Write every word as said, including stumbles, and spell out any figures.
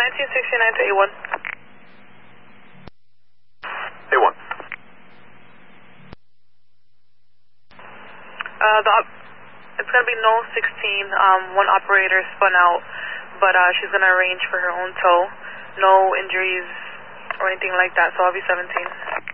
nineteen sixty-nine to A one. A one. Uh, the op- it's going to be no sixteen. Um, one operator spun out, but uh, she's going to arrange for her own tow. No injuries or anything like that, so I'll be seventeen.